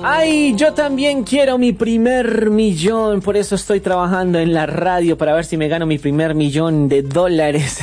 Ay, yo también quiero mi primer millón, por eso estoy trabajando en la radio para ver si me gano mi primer $1,000,000.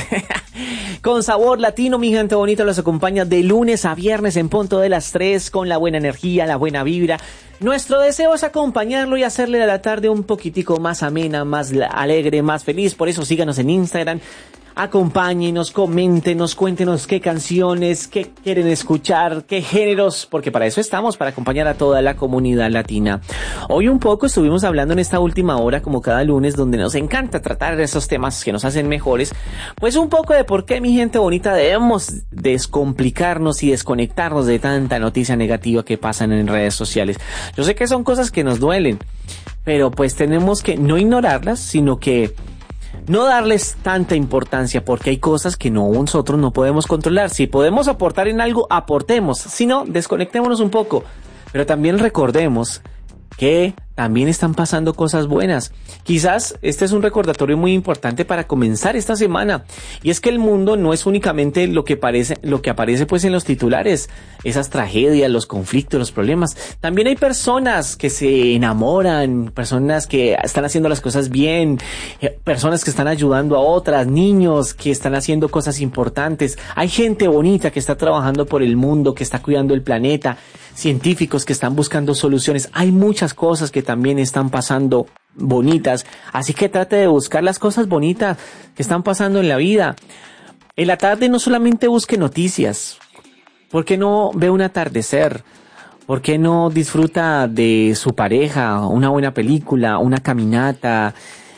Con Sabor Latino, mi gente bonita, los acompaña de lunes a viernes en punto de las 3 con la buena energía, la buena vibra. Nuestro deseo es acompañarlo y hacerle a la tarde un poquitico más amena, más alegre, más feliz. Por eso síganos en Instagram. Acompáñenos, coméntenos, cuéntenos qué canciones, qué quieren escuchar, qué géneros, porque para eso estamos, para acompañar a toda la comunidad latina. Hoy un poco estuvimos hablando en esta última hora, como cada lunes, donde nos encanta tratar esos temas que nos hacen mejores, pues un poco de por qué, mi gente bonita, debemos descomplicarnos y desconectarnos de tanta noticia negativa que pasan en redes sociales. Yo sé que son cosas que nos duelen, pero pues tenemos que no ignorarlas, sino que no darles tanta importancia, porque hay cosas que nosotros no podemos controlar. Si podemos aportar en algo, aportemos. Si no, desconectémonos un poco. Pero también recordemos que también están pasando cosas buenas. Quizás este es un recordatorio muy importante para comenzar esta semana. Y es que el mundo no es únicamente lo que aparece pues en los titulares, esas tragedias, los conflictos, los problemas. También hay personas que se enamoran, personas que están haciendo las cosas bien, personas que están ayudando a otras, niños que están haciendo cosas importantes. Hay gente bonita que está trabajando por el mundo, que está cuidando el planeta, científicos que están buscando soluciones. Hay muchas cosas que también están pasando bonitas, así que trate de buscar las cosas bonitas que están pasando en la vida. En la tarde no solamente busque noticias. ¿Por qué no ve un atardecer? ¿Por qué no disfruta de su pareja, una buena película, una caminata?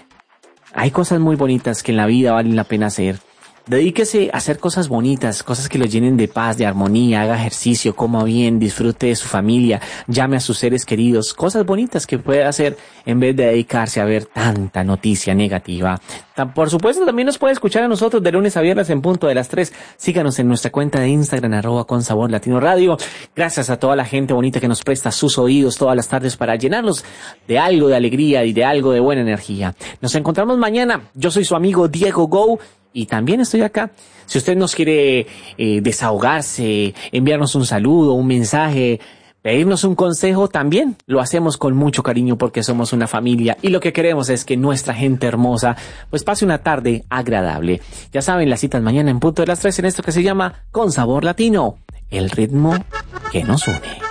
Hay cosas muy bonitas que en la vida valen la pena hacer. Dedíquese a hacer cosas bonitas, cosas que lo llenen de paz, de armonía, haga ejercicio, coma bien, disfrute de su familia, llame a sus seres queridos, cosas bonitas que puede hacer en vez de dedicarse a ver tanta noticia negativa. Por supuesto, también nos puede escuchar a nosotros de lunes a viernes en punto de las 3. Síganos en nuestra cuenta de Instagram, @consabor_latino_radio. Gracias a toda la gente bonita que nos presta sus oídos todas las tardes para llenarlos de algo de alegría y de algo de buena energía. Nos encontramos mañana. Yo soy su amigo Diego Go. Y también estoy acá. Si usted nos quiere desahogarse, enviarnos un saludo, un mensaje, pedirnos un consejo, también lo hacemos con mucho cariño porque somos una familia y lo que queremos es que nuestra gente hermosa pues pase una tarde agradable. Ya saben, las citas mañana en punto de las 3 en esto que se llama Con Sabor Latino, el ritmo que nos une.